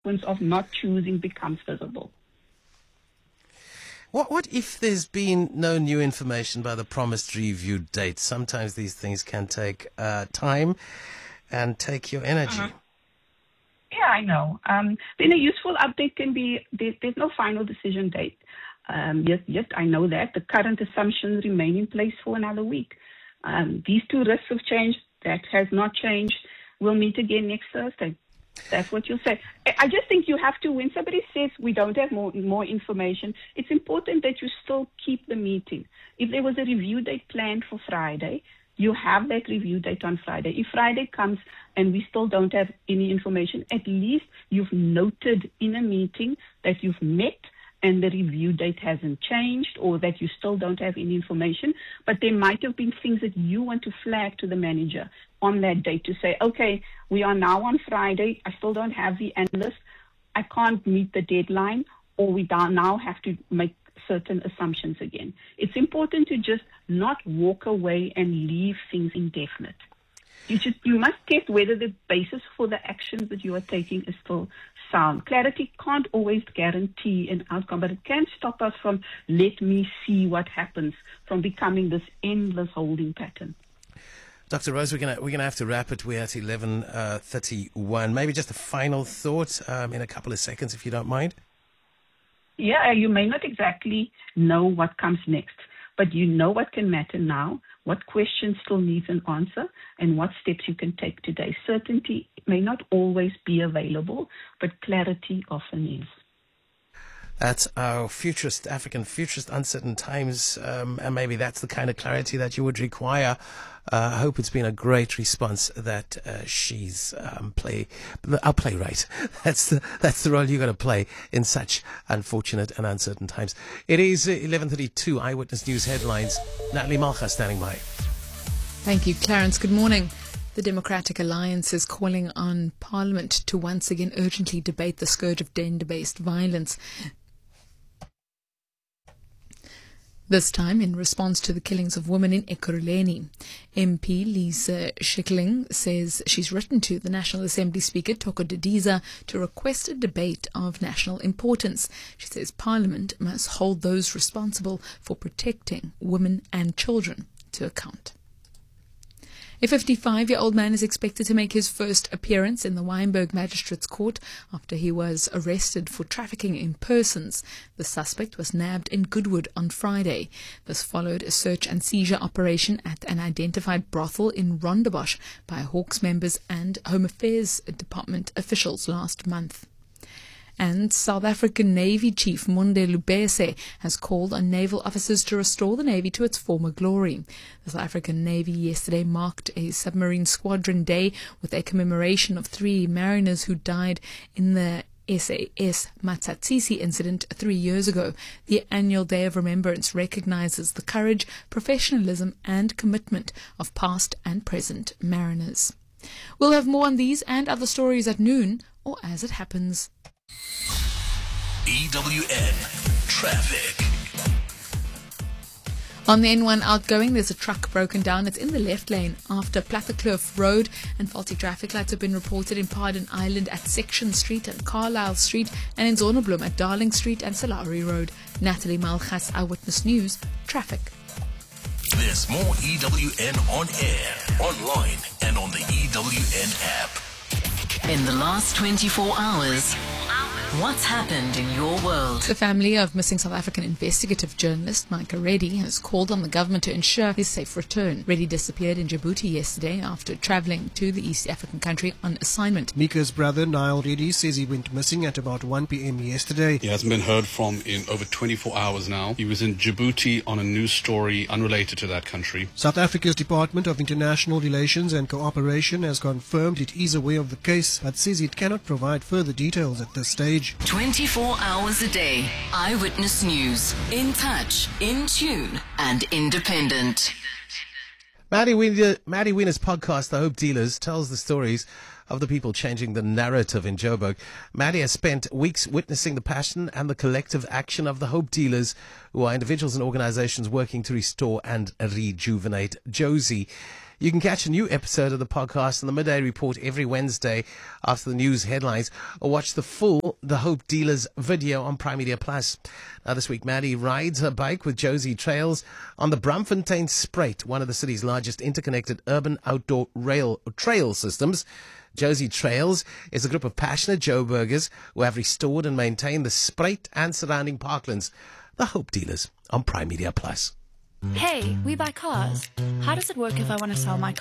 of not choosing becomes visible. What if there's been no new information by the promised review date? Sometimes these things can take time and take your energy. Yeah, I know. Then a useful update can be, there's no final decision date. Yes, I know that. The current assumptions remain in place for another week. These two risks of change, that has not changed. We'll meet again next Thursday. That's what you'll say. I just think you have to, when somebody says we don't have more information, it's important that you still keep the meeting. If there was a review date planned for Friday, you have that review date on Friday. If Friday comes and we still don't have any information, at least you've noted in a meeting that you've met and the review date hasn't changed, or that you still don't have any information, but there might have been things that you want to flag to the manager on that date to say, okay, we are now on Friday, I still don't have the analyst, I can't meet the deadline, or we now have to make certain assumptions again. It's important to just not walk away and leave things indefinite. You must test whether the basis for the actions that you are taking is still sound. Clarity can't always guarantee an outcome, but it can stop us from let me see what happens, from becoming this endless holding pattern. Dr. Rose, we're gonna have to wrap it. We're at 11:31. Maybe just a final thought in a couple of seconds, if you don't mind. Yeah, you may not exactly know what comes next, but you know what can matter now, what question still needs an answer, and what steps you can take today. Certainty may not always be available, but clarity often is. That's our African futurist, uncertain times, and maybe that's the kind of clarity that you would require. I hope it's been a great response that she's our playwright. That's the role you're going to play in such unfortunate and uncertain times. It is 11:32. Eyewitness News headlines. Natalie Malcha standing by. Thank you, Clarence. Good morning. The Democratic Alliance is calling on Parliament to once again urgently debate the scourge of gender-based violence. This time in response to the killings of women in Ekurhuleni. MP Lisa Schickling says she's written to the National Assembly Speaker Thoko Didiza to request a debate of national importance. She says Parliament must hold those responsible for protecting women and children to account. A 55-year-old man is expected to make his first appearance in the Wynberg Magistrates Court after he was arrested for trafficking in persons. The suspect was nabbed in Goodwood on Friday. This followed a search and seizure operation at an identified brothel in Rondebosch by Hawks members and Home Affairs Department officials last month. And South African Navy Chief Monde Lubese has called on naval officers to restore the Navy to its former glory. The South African Navy yesterday marked a submarine squadron day with a commemoration of 3 mariners who died in the SAS Matsatsisi incident 3 years ago. The annual Day of Remembrance recognizes the courage, professionalism and commitment of past and present mariners. We'll have more on these and other stories at noon, or as it happens. EWN Traffic. On the N1 outgoing, there's a truck broken down. It's in the left lane after Plattekloof Road, and faulty traffic lights have been reported in Pardon Island at Section Street and Carlisle Street, and in Zonneblom at Darling Street and Salari Road. Natalie Malchas, Eyewitness News, Traffic. There's more EWN on air, online, and on the EWN app. In the last 24 hours, what's happened in your world? The family of missing South African investigative journalist Micah Reddy has called on the government to ensure his safe return. Reddy disappeared in Djibouti yesterday after travelling to the East African country on assignment. Mika's brother Niall Reddy says he went missing at about 1 p.m. yesterday. He hasn't been heard from in over 24 hours now. He was in Djibouti on a news story unrelated to that country. South Africa's Department of International Relations and Cooperation has confirmed it is aware of the case, but says it cannot provide further details at this stage. 24 hours a day. Eyewitness News. In touch, in tune, and independent. Maddie Wiener's podcast, The Hope Dealers, tells the stories of the people changing the narrative in Joburg. Maddie has spent weeks witnessing the passion and the collective action of the Hope Dealers, who are individuals and organizations working to restore and rejuvenate Josie. You can catch a new episode of the podcast on the Midday Report every Wednesday after the news headlines, or watch the full The Hope Dealers video on Prime Media Plus. Now this week, Maddie rides her bike with Josie Trails on the Braamfontein Spruit, one of the city's largest interconnected urban outdoor trail systems. Josie Trails is a group of passionate Joburgers who have restored and maintained the Spruit and surrounding parklands. The Hope Dealers on Prime Media Plus. Hey, we buy cars. How does it work if I want to sell my car?